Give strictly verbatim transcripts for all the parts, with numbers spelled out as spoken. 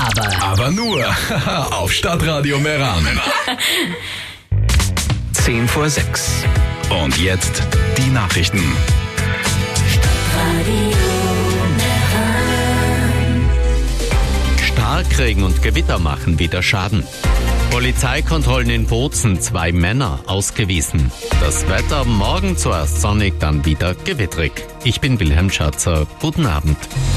aber... Aber nur auf Stadtradio Meran. Zehn vor sechs. Und jetzt die Nachrichten. Starkregen und Gewitter machen wieder Schaden. Polizeikontrollen in Bozen, zwei Männer ausgewiesen. Das Wetter morgen zuerst sonnig, dann wieder gewittrig. Ich bin Wilhelm Schatzer. Guten Abend.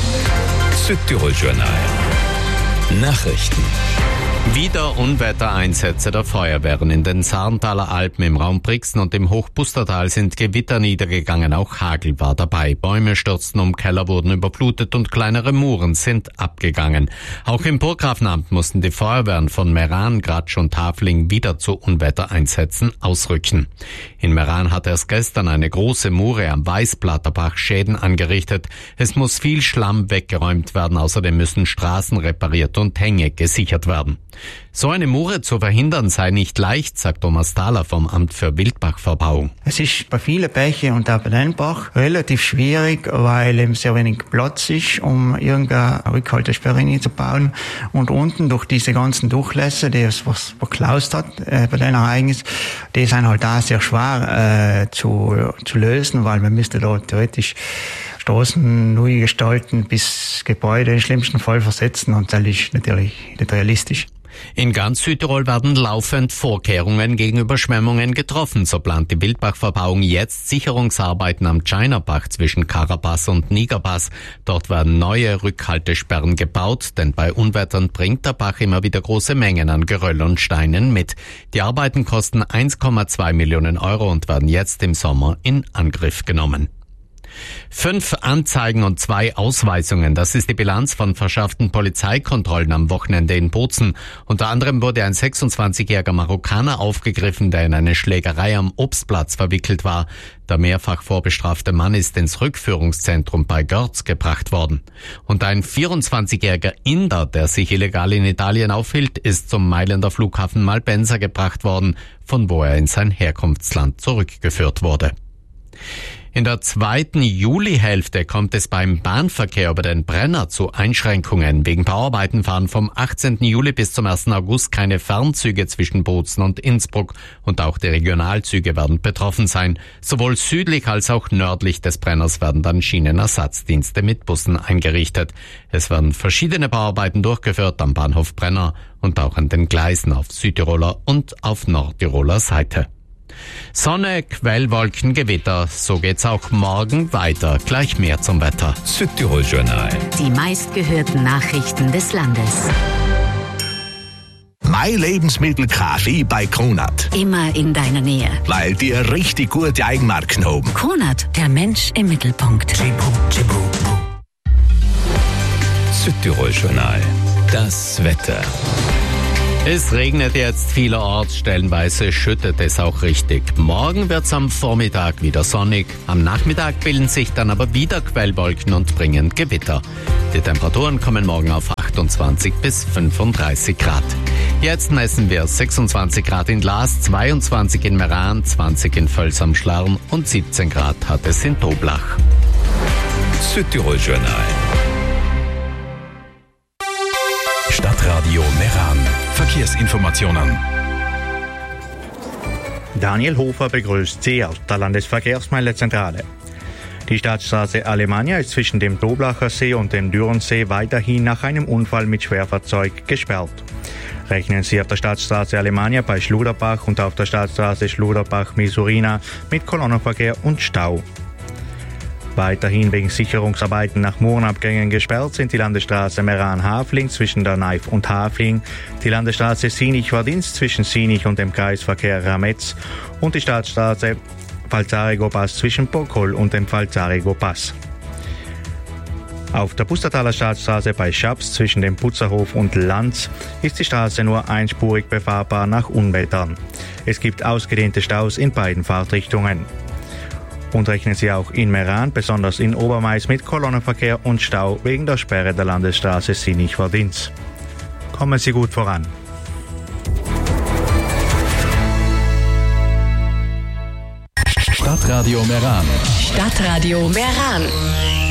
Südtirol-Journal. Nachrichten. Wieder Unwettereinsätze der Feuerwehren. In den Sarntaler Alpen, im Raum Brixen und im Hochpustertal sind Gewitter niedergegangen. Auch Hagel war dabei. Bäume stürzten um, Keller wurden überflutet und kleinere Muren sind abgegangen. Auch im Burggrafenamt mussten die Feuerwehren von Meran, Gratsch und Hafling wieder zu Unwettereinsätzen ausrücken. In Meran hat erst gestern eine große Mure am Weißblatterbach Schäden angerichtet. Es muss viel Schlamm weggeräumt werden. Außerdem müssen Straßen repariert und Hänge gesichert werden. So eine Mure zu verhindern sei nicht leicht, sagt Thomas Thaler vom Amt für Wildbachverbauung. Es ist bei vielen Bächen und auch bei den Bach relativ schwierig, weil eben sehr wenig Platz ist, um irgendeine Rückhaltesperre hineinzubauen. Und unten durch diese ganzen Durchlässe, die es was verklaust hat äh, bei den Ereignissen, die sind halt auch sehr schwer äh, zu, zu lösen, weil man müsste da theoretisch Straßen neu gestalten, bis Gebäude im schlimmsten Fall versetzen, und das ist natürlich nicht realistisch. In ganz Südtirol werden laufend Vorkehrungen gegen Überschwemmungen getroffen. So plant die Wildbachverbauung jetzt Sicherungsarbeiten am Tscheinerbach zwischen Karabas und Nigerpass. Dort werden neue Rückhaltesperren gebaut, denn bei Unwettern bringt der Bach immer wieder große Mengen an Geröll und Steinen mit. Die Arbeiten kosten eins Komma zwei Millionen Euro und werden jetzt im Sommer in Angriff genommen. Fünf Anzeigen und zwei Ausweisungen. Das ist die Bilanz von verschärften Polizeikontrollen am Wochenende in Bozen. Unter anderem wurde ein sechsundzwanzigjähriger Marokkaner aufgegriffen, der in eine Schlägerei am Obstplatz verwickelt war. Der mehrfach vorbestrafte Mann ist ins Rückführungszentrum bei Görz gebracht worden. Und ein vierundzwanzigjähriger Inder, der sich illegal in Italien aufhielt, ist zum Mailänder Flughafen Malpensa gebracht worden, von wo er in sein Herkunftsland zurückgeführt wurde. In der zweiten Julihälfte kommt es beim Bahnverkehr über den Brenner zu Einschränkungen. Wegen Bauarbeiten fahren vom achtzehnten Juli bis zum ersten August keine Fernzüge zwischen Bozen und Innsbruck, und auch die Regionalzüge werden betroffen sein. Sowohl südlich als auch nördlich des Brenners werden dann Schienenersatzdienste mit Bussen eingerichtet. Es werden verschiedene Bauarbeiten durchgeführt am Bahnhof Brenner und auch an den Gleisen auf Südtiroler und auf Nordtiroler Seite. Sonne, Quellwolken, Gewitter. So geht's auch morgen weiter. Gleich mehr zum Wetter. Südtirol-Journal. Die meistgehörten Nachrichten des Landes. Mein Lebensmittel Kaffee bei Kronat. Immer in deiner Nähe. Weil die richtig gute Eigenmarken haben. Kronat, der Mensch im Mittelpunkt. Südtirol-Journal. Das Wetter. Es regnet jetzt vielerorts, stellenweise schüttet es auch richtig. Morgen wird's am Vormittag wieder sonnig. Am Nachmittag bilden sich dann aber wieder Quellwolken und bringen Gewitter. Die Temperaturen kommen morgen auf achtundzwanzig bis fünfunddreißig Grad. Jetzt messen wir sechsundzwanzig Grad in Glas, zweiundzwanzig in Meran, zwanzig in Völs am Schlarn und siebzehn Grad hat es in Toblach. Südtirol-Journal. Stadtradio Meran. Verkehrsinformationen. Daniel Hofer begrüßt Sie aus der Landesverkehrsmeldezentrale. Die Staatsstraße Alemannia ist zwischen dem Doblacher See und dem Dürensee weiterhin nach einem Unfall mit Schwerfahrzeug gesperrt. Rechnen Sie auf der Staatsstraße Alemannia bei Schluderbach und auf der Staatsstraße Schluderbach-Misurina mit Kolonnenverkehr und Stau. Weiterhin wegen Sicherungsarbeiten nach Murenabgängen gesperrt sind die Landesstraße Meran-Hafling zwischen der Naif und Hafling, die Landesstraße Sinich-Wadins zwischen Sinich und dem Kreisverkehr Rametz und die Staatsstraße Falzarigo-Pass zwischen Burgholl und dem Falzarigo-Pass. Auf der Pustertaler Staatsstraße bei Schaps zwischen dem Putzerhof und Lanz ist die Straße nur einspurig befahrbar nach Unwettern. Es gibt ausgedehnte Staus in beiden Fahrtrichtungen. Und rechnen Sie auch in Meran, besonders in Obermais, mit Kolonnenverkehr und Stau wegen der Sperre der Landesstraße Sinich-Wadins. Kommen Sie gut voran. Stadtradio Meran. Stadtradio Meran.